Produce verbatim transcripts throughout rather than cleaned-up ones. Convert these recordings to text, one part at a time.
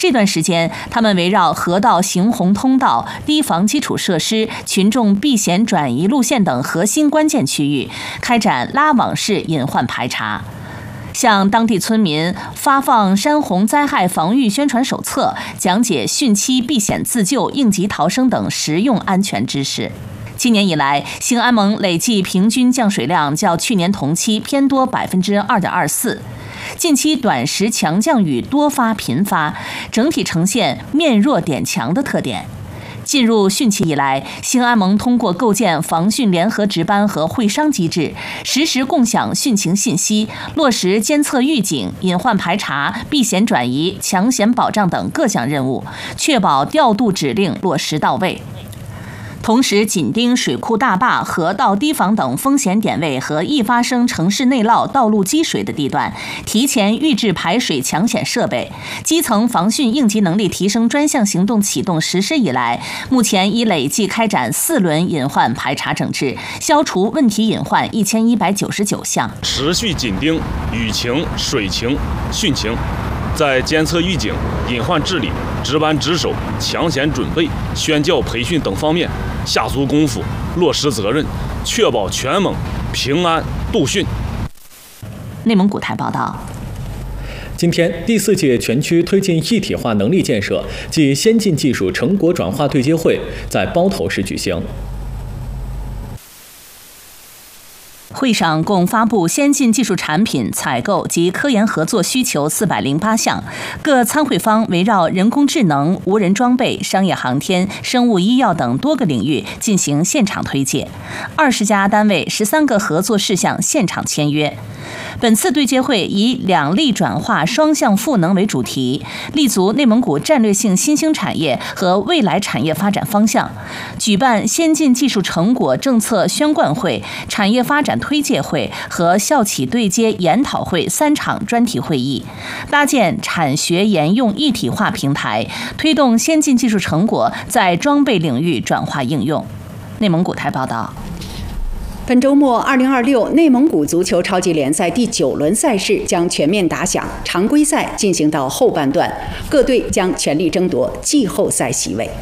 这段时间，他们围绕河道行洪通道、堤防基础设施、群众避险转移路线等核心关键区域，开展拉网式隐患排查。向当地村民发放山洪灾害防御宣传手册，讲解汛期避险自救、应急逃生等实用安全知识。今年以来，兴安盟累计平均降水量较去年同期偏多百分之二点二四。近期短时强降雨多发频发，整体呈现面弱点强的特点。进入汛期以来，兴安盟通过构建防汛联合值班和会商机制，实时共享汛情信息，落实监测预警、隐患排查、避险转移、抢险保障等各项任务，确保调度指令落实到位。同时，紧盯水库大坝、河道堤防等风险点位和易发生城市内涝、道路积水的地段，提前预置排水抢险设备。基层防汛应急能力提升专项行动启动实施以来，目前已累计开展四轮隐患排查整治，消除问题隐患一千一百九十九项。 持续紧盯雨情、水情、汛情，在监测预警、隐患治理、值班值守、抢险准备、宣教培训等方面下足功夫，落实责任，确保全蒙平安度汛。 内蒙古台报道。 今天，第四届全区推进一体化能力建设暨先进技术成果转化对接会在包头市举行。 会上共发布先进技术产品采购及科研合作需求四百零八项，各参会方围绕人工智能、无人装备、商业航天、生物医药等多个领域进行现场推介，二十家单位十三个合作事项现场签约。本次对接会以两力转化、双向赋能为主题，立足内蒙古战略性新兴产业和未来产业发展方向，举办先进技术成果政策宣贯会、产业发展推介会和校企对接研讨会三场专题会议，搭建产学研用一体化平台，推动先进技术成果在装备领域转化应用。内蒙古台报道。 本周末，二零二六内蒙古足球超级联赛第九轮赛事将全面打响，常规赛进行到后半段，各队将全力争夺季后赛席位。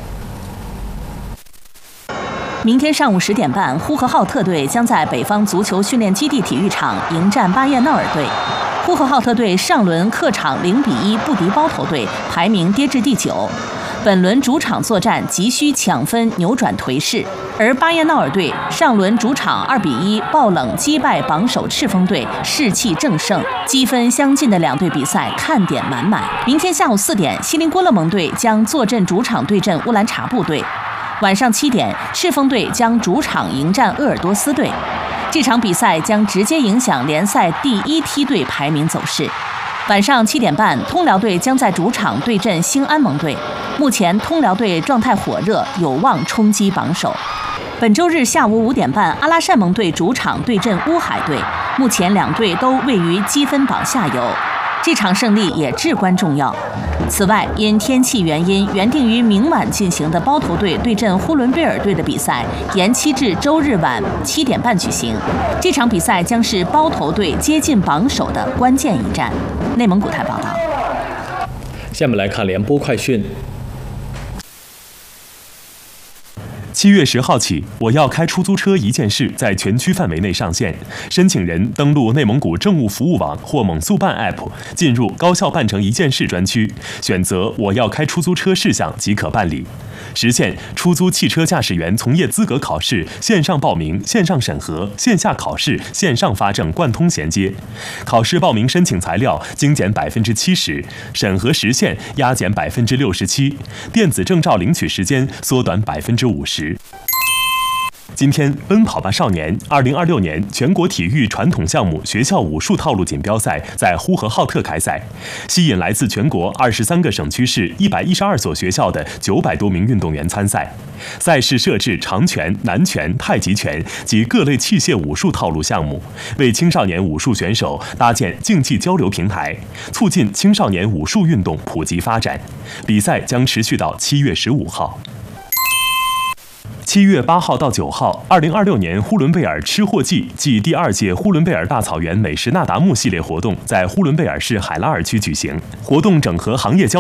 明天上午十点半，呼和浩特队将在北方足球训练基地体育场迎战巴彦淖尔队。呼和浩特队上轮客场零比一不敌包头队，排名跌至第九。本轮主场作战急需抢分扭转颓势，而巴彦淖尔队上轮主场二比一爆冷击败榜首赤峰队，士气正盛，积分相近的两队比赛看点满满。明天下午四点，锡林郭勒盟队将坐镇主场对阵乌兰察布队。晚上七点，赤峰队将主场迎战鄂尔多斯队。这场比赛将直接影响联赛第一梯队排名走势。晚上七点半，通辽队将在主场对阵兴安盟队。目前通辽队状态火热，有望冲击榜首。本周日下午五点半，阿拉善盟队主场对阵乌海队。目前两队都位于积分榜下游，这场胜利也至关重要。此外，因天气原因，原定于明晚进行的包头队对阵呼伦贝尔队的比赛延期至周日晚七点半举行。这场比赛将是包头队接近榜首的关键一战。内蒙古台报道。 下面来看联播快讯。 七月十号起，我要开出租车一件事在全区范围内上线。申请人登录内蒙古政务服务网或蒙速办 App， 进入高效办成一件事专区，选择我要开出租车事项即可办理。实现出租汽车驾驶员从业资格考试线上报名、线上审核、线下考试、线上发证贯通衔接。考试报名申请材料精简百分之七十，审核时限压减百分之六十七，电子证照领取时间缩短百分之五十。今天，奔跑吧少年二零二六年全国体育传统项目学校武术套路锦标赛在呼和浩特开赛，吸引来自全国二十三个省区市一百一十二所学校的九百多名运动员参赛。赛事设置长拳、南拳、太极拳及各类器械武术套路项目，为青少年武术选手搭建竞技交流平台，促进青少年武术运动普及发展。比赛将持续到七月十五号。七月八号到九号，二零二六年呼伦贝尔吃货季暨第二届呼伦贝尔大草原美食那达慕系列活动在呼伦贝尔市海拉尔区举行。活动整合行业交